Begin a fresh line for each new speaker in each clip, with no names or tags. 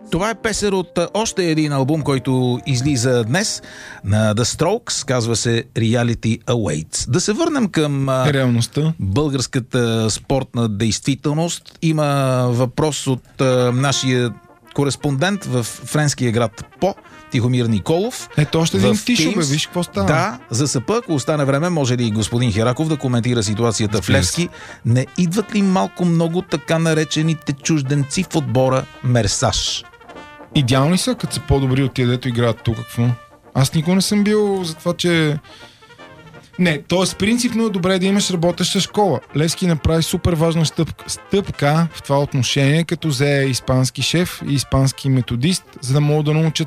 Това е песен от още един албум, който излиза днес на The Strokes, казва се Reality Awaits. Да се върнем към
реалността.
Българската спортна действителност. Има въпрос от нашия кореспондент в френския град По, Тихомир Николов.
Ето още един тишо, бе, виж какво става.
Да, за СП, ако остане време, може ли господин Хераков да коментира ситуацията в Левски? Не идват ли малко много така наречените чужденци в отбора Мерсаж?
Идеални са, като са по-добри от тия, дето играят тук. Какво? Аз никога не съм бил за това, че... Не, т.е. принципно е добре да имаш работеща школа. Левски направи супер важна стъпка в това отношение, като взе испански шеф и испански методист, за да могат да научат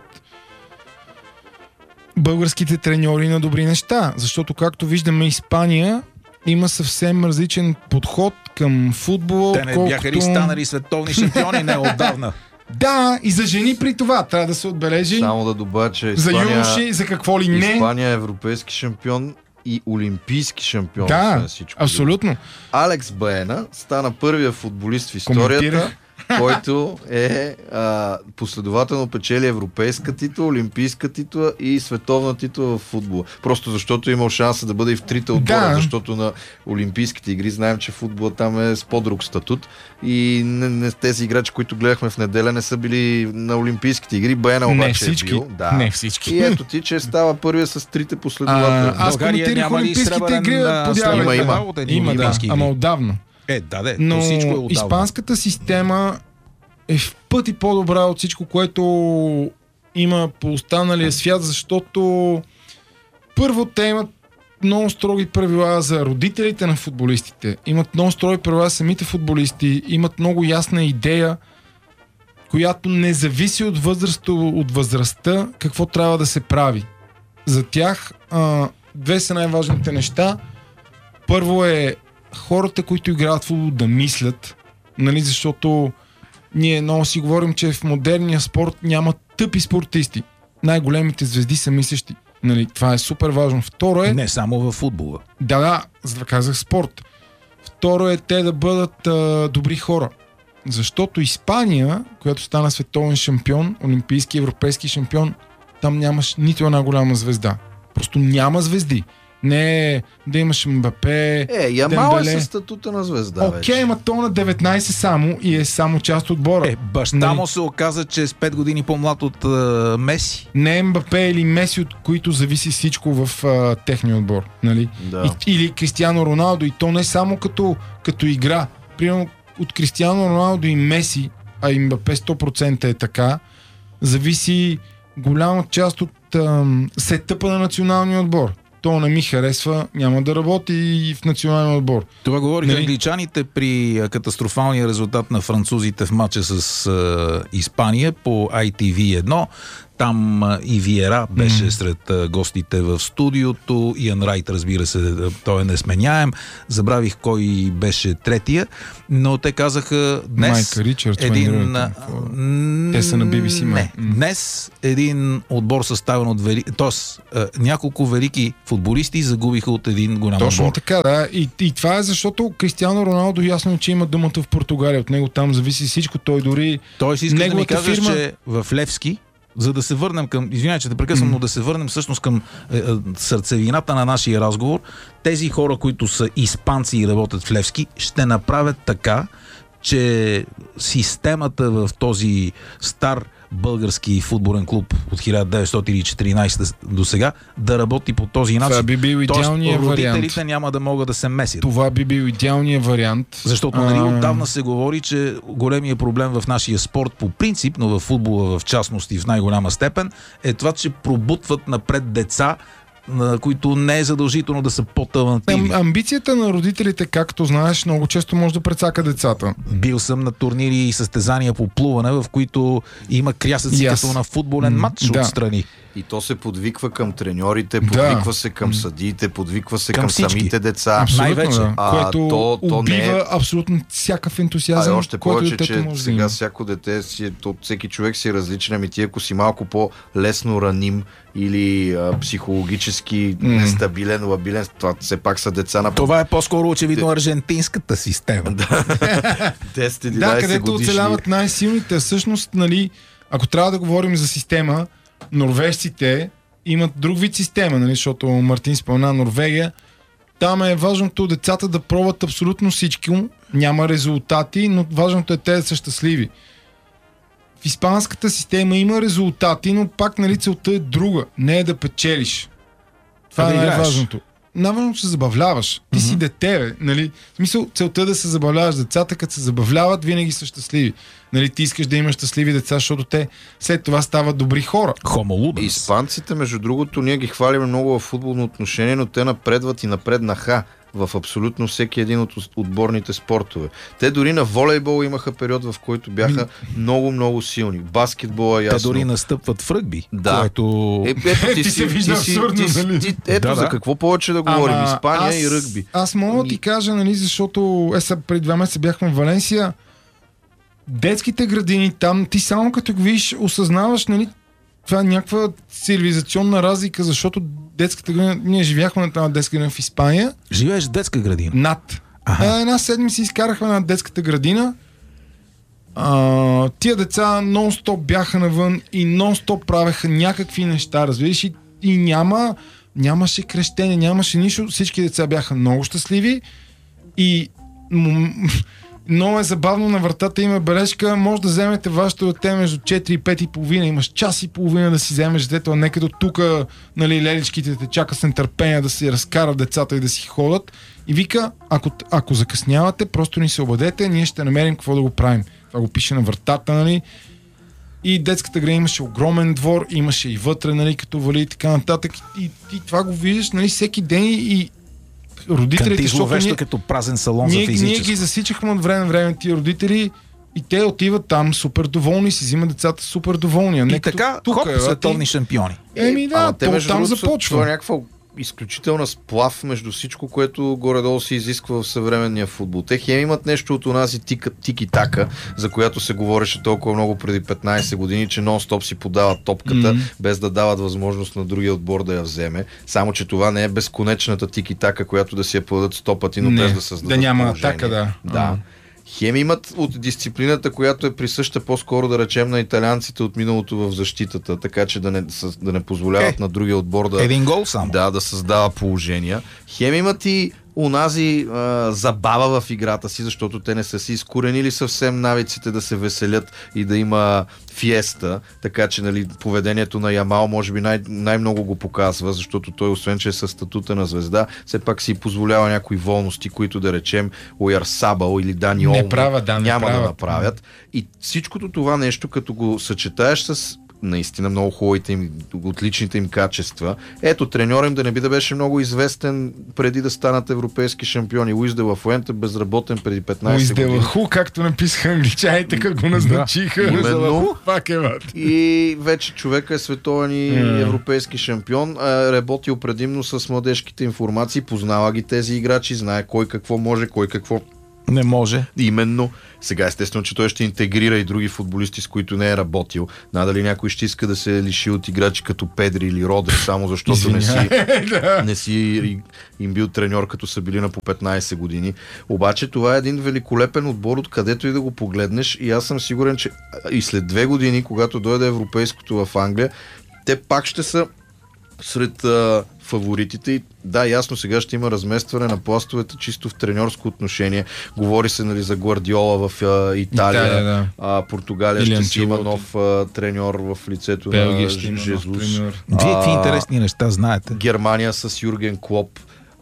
българските треньори на добри неща. Защото, както виждаме, Испания има съвсем различен подход към футбола.
Те не бяха ли станали световни шампиони не отдавна?
Да, и за жени при това трябва да се отбележи.
Само да добавя, че Испания,
за юноши, за какво ли не.
Испания е европейски шампион и олимпийски шампион.
Да, абсолютно.
Алекс Баена стана първия футболист в историята, който е последователно печели европейска титла, олимпийска титла и световна титла в футбола. Просто защото е имал шанса да бъде и в трите отбора, защото на олимпийските игри знаем, че футбола там е с по-друг статут и тези играчи, които гледахме в неделя, не са били на олимпийските игри. Баена обаче
не всички.
е бил. Да.
Не всички.
И ето ти, че става първия с трите последователни.
Аз коментирах олимпийските игри. Има, да. Ама отдавна.
Но всичко е отдавна.
Испанската система е в пъти по-добра от всичко, което има по останалия свят, защото първо те имат много строги правила за родителите на футболистите, имат много строги правила самите футболисти, имат много ясна идея, която не зависи от възрастта, какво трябва да се прави. За тях две са най-важните неща. Първо е хората, които играят футбол, да мислят, нали, защото ние много си говорим, че в модерния спорт няма тъпи спортисти. Най-големите звезди са мислещи. Нали, това е супер важно. Второ е...
Не само във футбола.
Да, за да казах спорт. Второ е те да бъдат добри хора. Защото Испания, която стана световен шампион, олимпийски, европейски шампион, там нямаш нито една голяма звезда. Просто няма звезди. Не да имаш Мбапе,
Ямал е със статута на звезда.
Окей, ма то на 19 само и е само част от отбора.
Баща му се оказа, че е с 5 години по-млад от Меси.
Не Мбапе или Меси, от които зависи всичко в техния отбор. Нали?
Да.
Или Кристиано Роналдо, и то не само като игра. Примерно от Кристиано Роналдо и Меси, а и Мбапе 100% е така, зависи голяма част от сетъпа на националния отбор. То не ми харесва, няма да работи и в националния отбор.
Това говориха англичаните при катастрофалния резултат на французите в матча с Испания по ITV1. Там и Виера беше сред гостите в студиото. Иан Райт, разбира се, той е несменяем. Забравих кой беше третия, но те казаха днес...
Майка Ричард,
те
са на BBC.
Не. Днес един отбор съставен от няколко велики футболисти загубиха от един голям отбор.
Точно така, да. И това е защото Кристиано Роналдо ясно е, че има думата в Португалия. От него там зависи всичко. Той дори...
Той си иска да ми кажеш, че в Левски, за да се върнем към... Извинявай, че те прекъсвам, но да се върнем всъщност към сърцевината на нашия разговор. Тези хора, които са испанци и работят в Левски, ще направят така, че системата в този стар български футболен клуб от 1914 до сега да работи по този начин.
Това би бил идеалният вариант.
Родителите няма да могат да се месят.
Това би бил идеалният вариант.
Защото отдавна се говори, че големия проблем в нашия спорт по принцип, но в футбола в частност и в най-голяма степен, е това, че пробутват напред деца, на които не е задължително да са по-талантливи.
Амбицията на родителите, както знаеш, много често може да прецака децата.
Бил съм на турнири и състезания по плуване, в които има крясъци като на футболен матч отстрани.
И то се подвиква към треньорите, подвиква се към съдиите, подвиква се към самите деца.
Най-вече. Което убива абсолютно всякакъв ентусиазъм.
Още повече, че сега всяко дете всеки човек си е различен. Ами ти, ако си малко по-лесно раним или психологически нестабилен, лабилен, това все пак са деца на...
Това е по-скоро очевидно аржентинската система.
10-11
където оцеляват най-силните. Всъщност, нали, Ако трябва да говорим за система, норвежците имат друг вид система, нали, защото Мартин спомена Норвегия. Там е важното децата да пробват абсолютно всички. Няма резултати, но важното е те да са щастливи. В испанската система има резултати, но пак нали целта е друга. Не е да печелиш. Това е най-важното. Най-важното се забавляваш. Ти си дете, бе, нали? В смисъл, целта е да се забавляваш. Децата, като се забавляват, винаги са щастливи. Нали, ти искаш да имаш щастливи деца, защото те след това стават добри хора.
Испанците, между другото, ние ги хвалиме много в футболно отношение, но те напредват и напреднаха в абсолютно всеки един от отборните спортове. Те дори на волейбол имаха период, в който бяха много силни. Баскетбола ясно.
Те дори настъпват в ръгби.
Да.
Което...
Ти се вижда абсурдно, нали?
Ето за какво повече да говорим. Испания и ръгби.
Аз мога да ти кажа, нали, защото преди 2 месеца бяхме в Валенсия. Детските градини там, ти само като го видиш, осъзнаваш, нали, това е някаква цивилизационна разлика, защото детската градина, ние живяхме на тази детска градина в Испания.
Живееш в детска градина?
Над. Една седмица изкарахме на детската градина. Тия деца нон-стоп бяха навън и нон-стоп правеха някакви неща, разбираш, и нямаше крещене, нямаше нищо. Всички деца бяха много щастливи и много е забавно, на вратата има бележка, може да вземете вашето дете между 4 и 5 и половина, имаш час и половина да си вземеш детето, а не като тук, нали, леличките те чака с нетърпение да си разкарат децата и да си ходят. И вика, ако закъснявате, просто ни се обадете, ние ще намерим какво да го правим. Това го пише на вратата, нали. И детската градина имаше огромен двор, имаше и вътре, нали, като вали и така нататък. И това го виждаш, нали, всеки ден и родителите,
защото като празен салон за физическо.
Ние ги засичахме от време на време тия родители и те отиват там супер доволни, си взимат децата супер доволни.
И така, световни шампиони.
Там започва.
Това е някаква изключителна сплав между всичко, което горе-долу се изисква в съвременния футбол. Те хем имат нещо от онази тики-така, за която се говореше толкова много преди 15 години, че нон-стоп си подават топката, без да дават възможност на другия отбор да я вземе. Само, че това не е безконечната тики-така, която да си я подадат 100 пъти, но без да създадат
да няма
положение.
атака,
да. Хем имат от дисциплината, която е присъща по-скоро, да речем, на италианците от миналото в защитата, така че да не позволяват на другия отбор
един гол само.
Да създава положения. Хем имат и унази забава в играта си, защото те не са си изкоренили съвсем навиците да се веселят и да има фиеста, така че, нали, поведението на Ямал може би най-много го показва, защото той, освен че е със статута на звезда, все пак си позволява някои волности, които, да речем, Оярсабал или Дани Олмо няма да направят. И всичкото това нещо, като го съчетаеш с наистина много хубавите им, отличните им качества. Ето, треньорът им да не би да беше много известен преди да станат европейски шампиони. Луис де ла Фуенте, безработен преди 15 години.
Луис де ла Ху, както написаха англичаните, как го назначиха.
Именно. И вече човека е световен и европейски шампион. Работил предимно с младежките информации, познава ги тези играчи, знае кой какво може, кой какво
не може.
Именно. Сега естествено, че той ще интегрира и други футболисти, с които не е работил. Надали някой ще иска да се лиши от играчи като Педри или Родри, само защото не си им бил треньор, като са били на по 15 години. Обаче това е един великолепен отбор, откъдето и да го погледнеш, и аз съм сигурен, че и след 2 години, когато дойде европейското в Англия, те пак ще са сред фаворитите. И да, ясно, сега ще има разместване на пластовете чисто в треньорско отношение. Говори се, нали, за Гвардиола в Италия. Португалия ще си има нов треньор в лицето на Жезус.
Вие какви интересни неща знаете?
Германия с Юрген Клоп.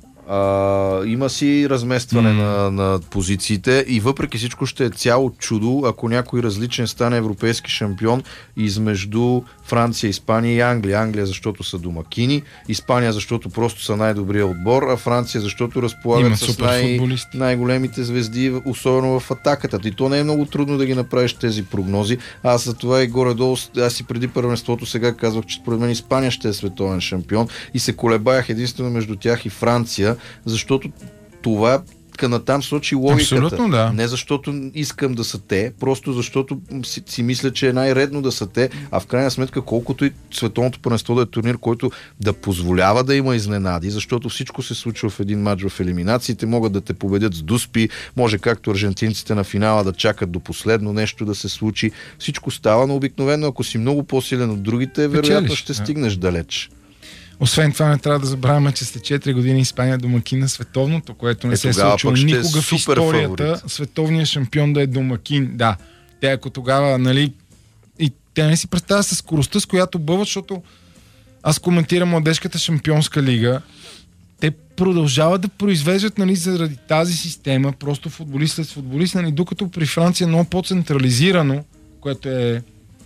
Има си разместване на позициите и въпреки всичко ще е цяло чудо, ако някой различен стане европейски шампион измежду Франция, Испания и Англия. Англия, защото са домакини, Испания, защото просто са най-добрия отбор, а Франция, защото разполагат с най-големите звезди, особено в атаката. И то не е много трудно да ги направиш тези прогнози. Аз за това и горе-долу, аз и преди първенството сега казвах, че според мен Испания ще е световен шампион и се колебаях единствено между тях и Франция, защото това натам сочи логиката.
Абсолютно, да.
Не защото искам да са те, просто защото си мисля, че е най-редно да са те, а в крайна сметка колкото и световното първенство да е турнир, който да позволява да има изненади, защото всичко се случва в един матч в елиминациите, могат да те победят с дуспи, може както аржентинците на финала да чакат до последно нещо да се случи. Всичко става, но обикновено ако си много по-силен от другите, вероятно ще стигнеш далеч.
Освен това не трябва да забравяме, че след 4 години Испания домакин на световното, което не се е случило никога в историята.
Фаворит.
Световният шампион да е домакин. Да, те ако тогава, нали, и те не си представят със скоростта, с която бъват, защото аз коментирам младежката шампионска лига, те продължават да произвеждат, нали, заради тази система, просто футболист след футболист, нали, докато при Франция е много по-централизирано, което е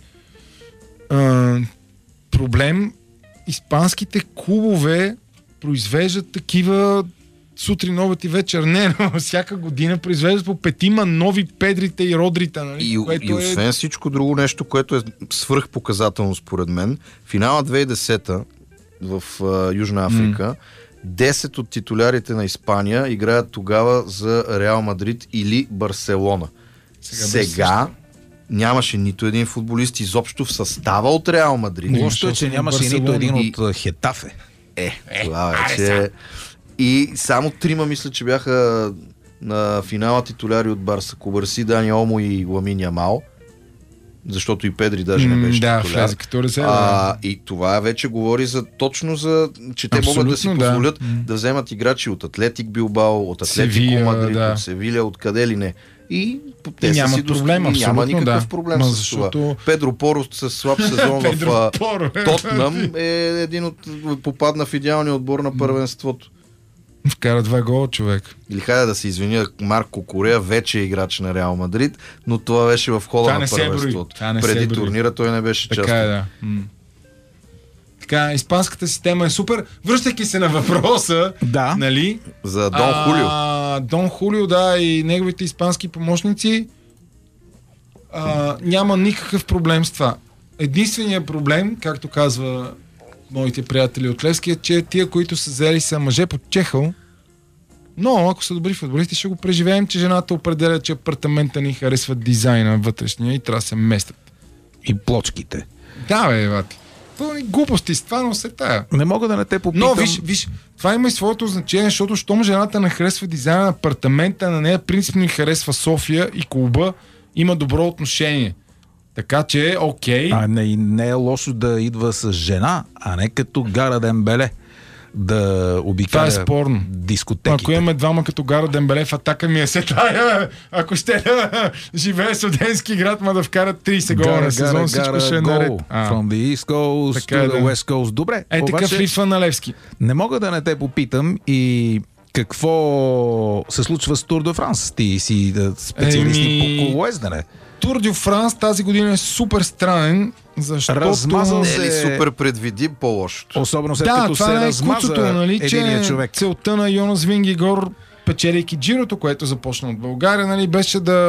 проблем. Испанските клубове произвеждат такива сутрин, обед и вечер. Не, но всяка година произвеждат по 5 нови Педрите и Родрите. Нали?
И освен всичко друго нещо, което е свръхпоказателно според мен, финала 2010 в Южна Африка, 10 от титулярите на Испания играят тогава за Реал Мадрид или Барселона. Сега нямаше нито един футболист изобщо в състава от Реал Мадрид.
Лошото е, че нямаше нито един от Хетафе.
Това вече. И само 3 мисля, че бяха на финала титуляри от Барса. Кубарси, Дани Олмо и Ламин Ямал. Защото и Педри даже не беше титуляр.
Като резерва.
И това вече говори точно за, че те могат да си позволят да вземат играчи от Атлетик Билбао, от Атлетико Мадрид, от Севиля, от къде ли не. И те
няма
си
проблем,
няма никакъв проблем с
защото...
това. Педро Поро с слаб сезон в Тотнъм е един от попадна в идеалния отбор на първенството.
Вкара 2 гола, човек.
Или хайде да се извиня, Марко Корея вече е играч на Реал Мадрид, но това беше в хода на първенството. Преди турнира той не беше част.
Така е, да. Така, испанската система е супер. Връщайки се на въпроса, нали?
За Дон Хулио.
Дон Хулио, да, и неговите испански помощници, няма никакъв проблем с това. Единственият проблем, както казва моите приятели от Левски, е, че тия, които са взели, са мъже под чехъл, но ако са добри футболисти, ще го преживеем, че жената определя, че апартамента ни харесват дизайна вътрешния и трябва да се местят.
И плочките.
Да, бе, бати. Пълни глупости с това, но се тая.
Не мога да не те попитам.
Но виж, това има и своето значение, защото щом жената не харесва дизайна на апартамента, на нея принципно и харесва София и клуба, има добро отношение. Така че, окей.
Не е лошо да идва с жена, а не като Гара Дембеле да обикаля дискотеките.
Ако имаме двама като Гара Дембеле в атака, ми е се тая. Ако ще да живее студентски град, ма да вкарат 30 гола на сезон, всичко ще е наред.
From the East Coast to the West Coast. Добре.
Такъв липсва на Левски.
Не мога да не те попитам и какво се случва с Тур де Франс. Ти си специалист по колоездене.
Тур де Франс тази година е супер странен, защото...
Размазал се...
Не е супер предвидим по-лошото?
Особено след като се размаза единия човек.
Целта на Йонас Вингегор, печелейки Джирото, което започна от България, нали, беше да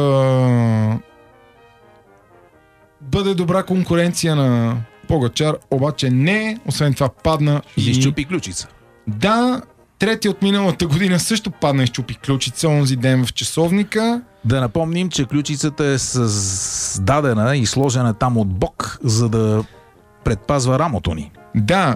бъде добра конкуренция на Погачар, обаче не, освен това падна
и изчупи ключица.
Да, трети от миналата година също падна и изчупи ключица онзи ден в часовника.
Да напомним, че ключицата е създадена и сложена там от Бог, за да предпазва рамото ни.
Да,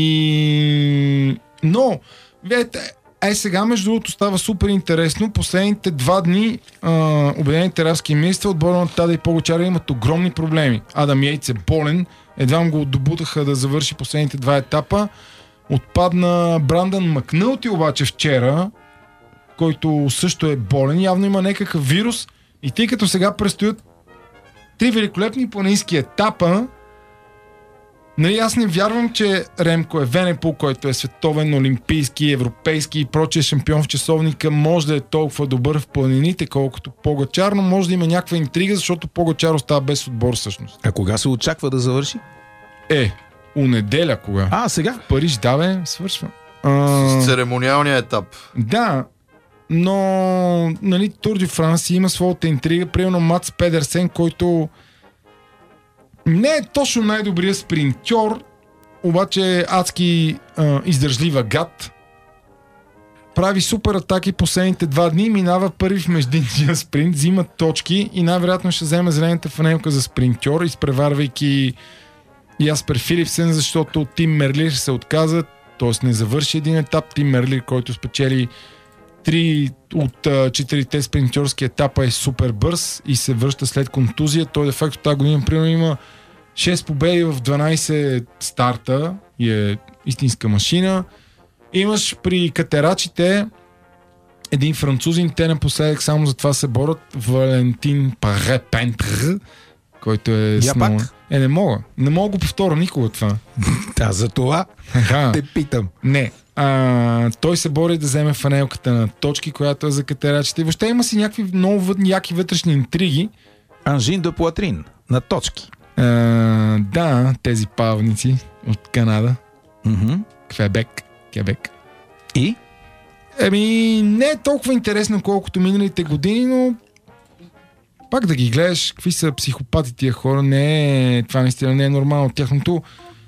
но, видите, сега между другото става супер интересно. Последните 2 дни Обединените арабски емирства, отбора на Тадей Погачар имат огромни проблеми. Адам Йейтс е болен, едва го добутаха да завърши последните 2 етапа. Отпадна Брандън Макнълти обаче вчера, който също е болен. Явно има някакъв вирус и тъй като сега предстоят 3 великолепни планински етапа, нали, аз не вярвам, че Ремко Евенепол, който е световен, олимпийски, европейски и прочие шампион в часовника, може да е толкова добър в планините, колкото Погачар, но може да има някаква интрига, защото Погачар остава без отбор всъщност.
А кога се очаква да завърши?
Неделя кога?
Сега?
В Париж, свършва.
С церемониалния етап.
Да, но нали, Тур де Франс има своята интрига. Примерно Мац Педерсен, който не е точно най-добрият спринтьор, обаче е адски издържлива гад. прави супер атаки последните 2 дни, минава първи в междинния спринт, взима точки и най-вероятно ще вземе зелената фанелка за спринтьор, изпреварвайки Яспер Филипсен, защото Тим Мерлир се отказа, т.е. не завърши един етап. Тим Мерлир, който спечели 3 от 4-те спринтьорски етапа, е супер бърз и се връща след контузия. Той де факто тази година примерно има 6 победи в 12 старта и е истинска машина. Имаш при катерачите един французин, те напоследък само за това се борят, Валентин Паре-Пентр, който е
пак?
Не мога го повторя никога това.
Да, за това те питам.
Не. Той се бори да вземе фанелката на точки, която е за катерачите. И въобще има си някакви много яки вътрешни интриги.
Анжин де Пуатрин на точки.
Да, тези павници от Канада. Квебек.
И?
Не е толкова интересно, колкото миналите години, но пак да ги гледаш, какви са психопати тия хора, това наистина не е нормално. Тяхното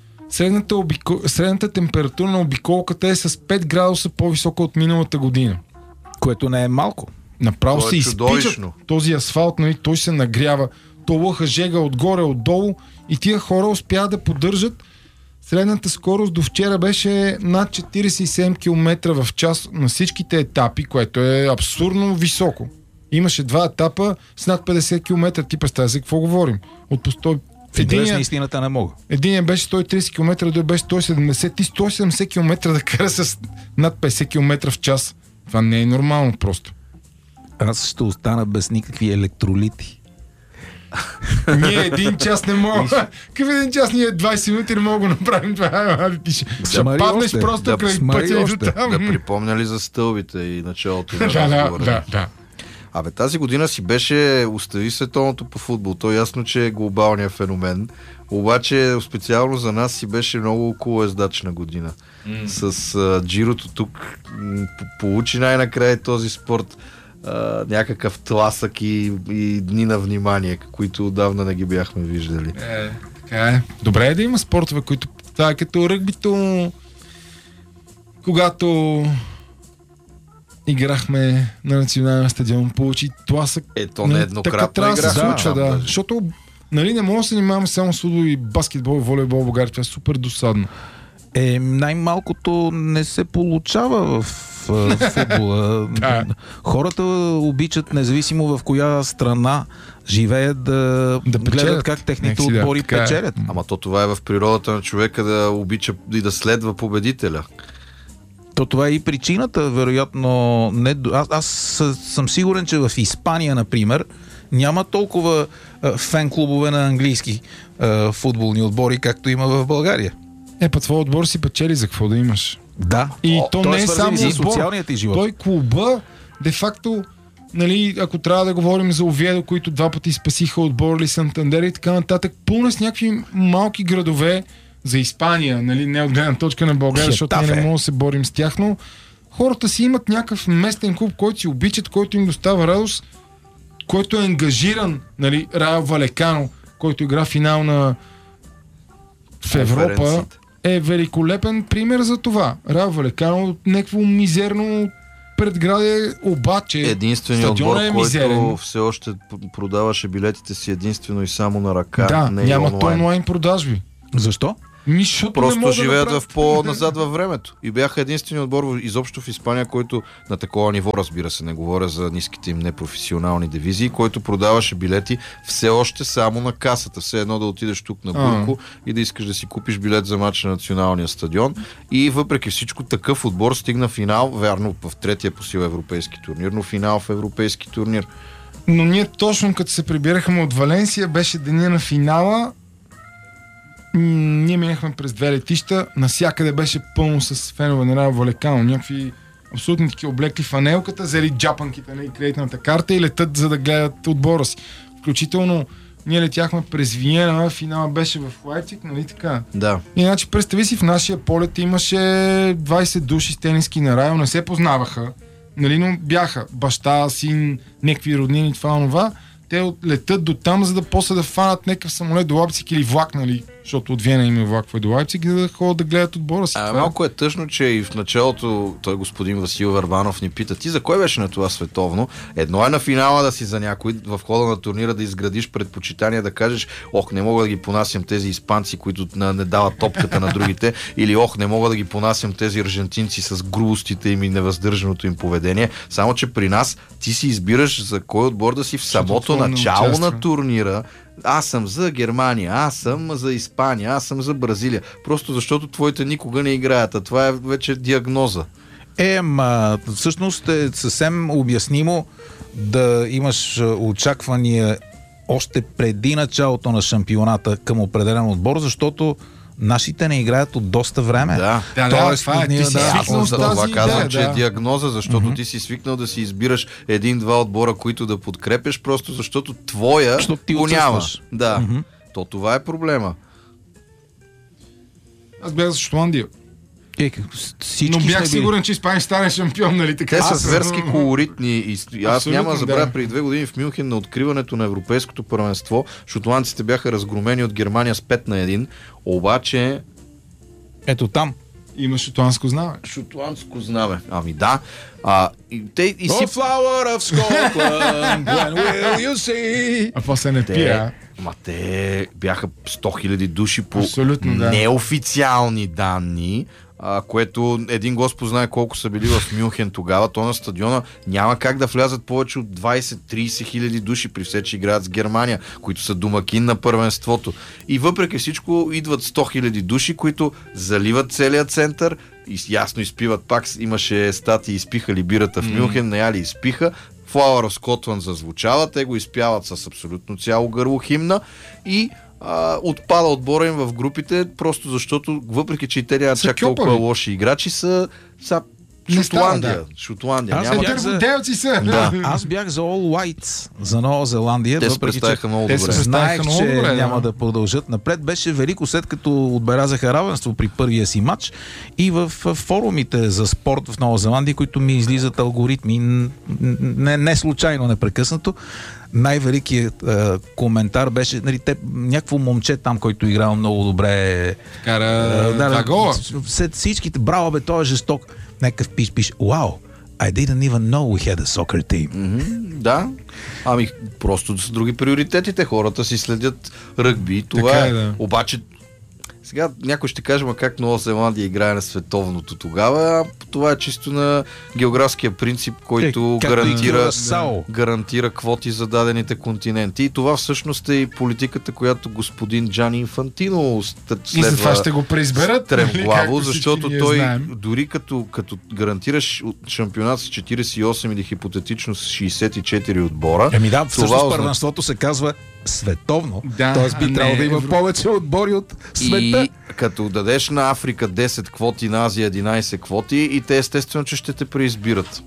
средната температура на обиколката е с 5 градуса по-висока от миналата година.
Което не е малко.
Направо се изпичат този асфалт, нали, той се нагрява, то лъха жега отгоре, отдолу и тия хора успяват да поддържат. Средната скорост до вчера беше над 47 км в час на всичките етапи, което е абсурдно високо. Имаше 2 етапа с над 50 км. Ти представя се какво говорим.
В интерес на истината не мога.
Единият беше 130 км, другия беше 170. Ти 170 км да кара с над 50 км в час. Това не е нормално просто.
Аз ще остана без никакви електролити.
Ние един час не мога. Какъв един час? Ние 20 минути не мога да направим това. Ще паднеш просто край пътя и до там.
Да припомня ли за стълбите и началото на
разговора? Да.
Тази година си беше остави световното по футбол. То е ясно, че е глобалният феномен. Обаче специално за нас си беше много около ездачна година. С джирото тук получи най-накрая този спорт някакъв тласък и дни на внимание, които отдавна не ги бяхме виждали.
Така е. Добре е да има спортове, които това е като ръгбито, когато играхме на националния стадион, получи тласък.
Ето нееднократно
трябва да се случва, да. Защото не мога да се занимаваме само с футбол и баскетбол и волейбол в България. Това е супер досадно.
Най-малкото не се получава в футбола. Хората обичат, независимо в коя страна живеят, да гледат как техните отбори печелят.
Ама това е в природата на човека, да обича и да следва победителя.
Това е и причината, вероятно. Аз съм сигурен, че в Испания, например, няма толкова фен-клубове на английски футболни отбори, както има в България.
Твой отбор си печели, за какво да имаш?
Да.
И то не е само отбор.
Социалният ти живот.
Той клуба, де-факто, ако трябва да говорим за Овиедо, които 2 пъти спасиха отбор или Сантандер и така нататък, пълна с някакви малки градове за Испания, не от гледна точка на България, защото ние не можем да се борим с тях, но хората си имат някакъв местен клуб, който си обичат, който им достава радост, който е ангажиран, Рао Валекано, който игра финал в Европа, е великолепен пример за това. Рао Валекано някакво мизерно предградие, обаче
единственият отбор, който все още продаваше билетите си единствено и само на ръка.
Да, нямат онлайн продажби.
Защо?
Просто живеят в по-назад във времето. И бяха единственият отбор изобщо в Испания, който на такова ниво, разбира се, не говоря за ниските им непрофесионални дивизии, който продаваше билети все още само на касата. Все едно да отидеш тук на Бурко и да искаш да си купиш билет за матч на националния стадион. И въпреки всичко такъв отбор стигна финал, вярно в 3-я по сила европейски турнир, но финал в европейски турнир.
Но ние точно като се прибирахме от Валенсия, беше деня на финала. Ние минахме през 2 летища, насякъде беше пълно с фенове на Рао Валекано, някакви абсолютно такива облекли фанелката, взели джапанките и кредитната карта и летат, за да гледат отбора си. Включително ние летяхме през Виена, финала беше в Лайпциг, нали така?
Да.
Иначе представи си, в нашия полет имаше 20 души с тениски на Рао, не се познаваха, но бяха баща, син, някакви роднини, това. Те летат до там, за да после да фанат някакъв самолет до Лайпциг или влак, защото от Виена им влаква до Лайпциг, да ходят да гледат отбора си.
Малко е тъжно, че и в началото той господин Васил Върбанов ни пита: ти за кой беше на това световно? Едно е на финала да си за някой, в хода на турнира да изградиш предпочитания, да кажеш: ох, не мога да ги понасям тези испанци, които не дават топката на другите, или ох, не мога да ги понасям тези аржентинци с грубостите им и невъздържаното им поведение. Само че при нас ти си избираш за кой отбор да си в самото начало на турнира. Аз съм за Германия, аз съм за Испания, аз съм за Бразилия. Просто защото твоите никога не играят, а това е вече диагноза.
Всъщност е съвсем обяснимо да имаш очаквания още преди началото на шампионата към определен отбор, защото нашите не играят от доста време.
Това е. Ти си свикнал с
това
тази
казвам,
идея,
че е диагноза, защото ти си свикнал да си избираш един-два отбора, които да подкрепяш, просто защото твоя го няма. Да. То това е проблема.
Аз бях за Шотландия.
Но
бях сигурен, че Испания стане шампион, нали така?
Те са зверски колоритни. Аз няма да забравя, преди 2 години в Мюнхен на откриването на европейското първенство, шотландците бяха разгромени от Германия с 5-1, обаче...
Ето там.
Има шотландско знаме.
Шотландско знаме. Ами да.
Flower of Scotland, when will you see?
А после не пия.
Те бяха 100 000 души по неофициални данни, което един Господ знае колко са били в Мюнхен тогава. То на стадиона няма как да влязат повече от 20-30 хиляди души, при все, че играят с Германия, които са домакин на първенството. И въпреки всичко идват 100 000 души, които заливат целият център и ясно изпиват. Пак имаше статии: изпиха ли бирата в Мюнхен, наяли изпиха. Flower of Scotland зазвучава, те го изпяват с абсолютно цяло гърло химна и отпада отбора им в групите, просто защото, въпреки че и те нямат чак толкова лоши играчи, са Шотландия.
Аз бях за All Whites, за Нова Зеландия.
Те се представяха много добре.
Знаех, че няма да продължат напред. Беше велико, след като отбелязаха равенство при първия си матч, и в форумите за спорт в Нова Зеландия, които ми излизат алгоритми не случайно, непрекъснато. Най-великият коментар беше, някакво момче там, който играл много добре.
Кара гола.
След всичките: браво бе, той е жесток. Някакъв пиш, вау, I didn't even know we had a soccer team.
Да, просто с други приоритетите. Хората си следят ръгби. Това е. Обаче, сега някой ще каже: ма как Нова Зеландия играе на световното тогава? Това е чисто на географския принцип, който гарантира квоти за дадените континенти. И това всъщност е и политиката, която господин Джани Инфантино следва.
И за това ще го преизберат,
стремглаво, защото той дори като гарантираш шампионат с 48 или хипотетично с 64 отбора.
Всъщност първенството се казва световно. Тоест би трябвало да има повече отбори от света.
И като дадеш на Африка 10 квоти, на Азия 11 квоти, и те естествено, че ще те преизбират.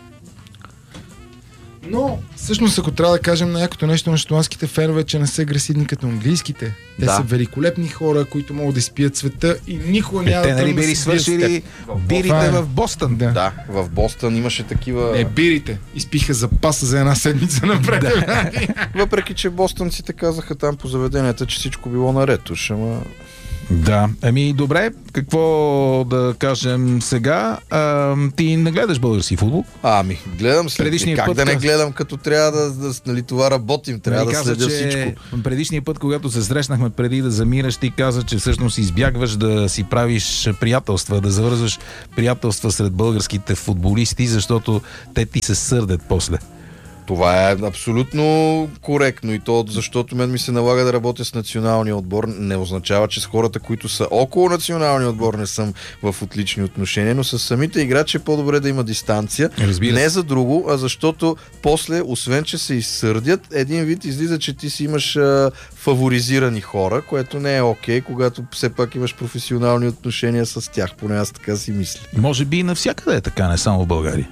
Но, всъщност, ако трябва да кажем най-якото нещо на шотландските фенове, че не са агресивни като английските. Те са великолепни хора, които могат да изпият света и никога няма да
тръгнат да си свършили бирите в Бостън.
Да, в Бостън имаше такива...
бирите. Изпиха запаса за една седмица напред.
Въпреки, че бостънците казаха там по заведенията, че всичко било наред.
Да, добре, какво да кажем сега? Ти не гледаш български футбол?
Гледам след. Как да не гледам, като трябва това работим, трябва да следя всичко.
Предишния път, когато се срещнахме преди да замираш, ти каза, че всъщност избягваш да си правиш приятелства, да завързваш приятелства сред българските футболисти, защото те ти се сърдят после.
Това е абсолютно коректно, и то защото мен ми се налага да работя с националния отбор. Не означава, че с хората, които са около националния отбор, не съм в отлични отношения, но с самите играчи е по-добре да има дистанция. Не за друго, а защото после, освен че се изсърдят, един вид излиза, че ти си имаш фаворизирани хора, което не е окей, когато все пак имаш професионални отношения с тях. Поне аз така си мисля.
Може би и навсякъде е така, не само в България.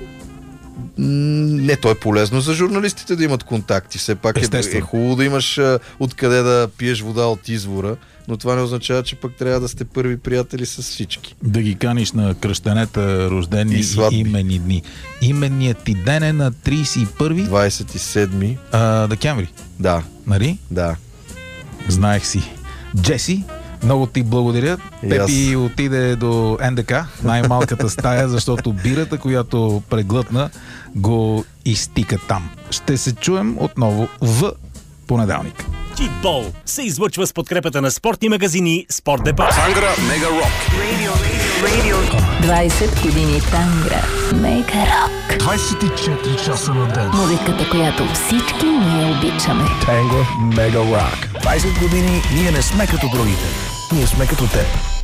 Не, то е полезно за журналистите да имат контакти. Все пак е хубаво да имаш откъде да пиеш вода от извора, но това не означава, че пък трябва да сте първи приятели с всички.
Да ги каниш на кръщенета, рождени и именни дни. Именният ти ден е на 31
27
декември.
Да.
Нали?
Да.
Знаех си. Джеси, много ти благодаря. Пепи отиде до НДК, най-малката стая, защото бирата, която преглътна, го изтика там. Ще се чуем отново в понеделник.
Читбол се излъчва с подкрепата на спортни магазини Спорт Депо.
Тангра Мега Рок.
20 години Тангра Мега Рок.
24 часа на ден.
Музиката, която всички ние обичаме.
Тангра Мега Рок. 20 години ние не сме като другите. Ние сме като теб.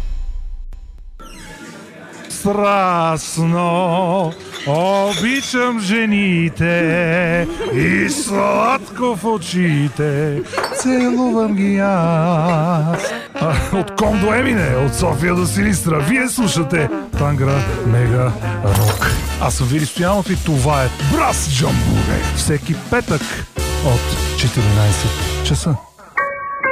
Страстно обичам жените и сладко в очите целувам ги аз. От Ком до Емине, от София до Силистра, вие слушате Тангра Мега Рок. Аз съм Вили Стоянов и това е Брас Джамбуре. Всеки петък от 14 часа.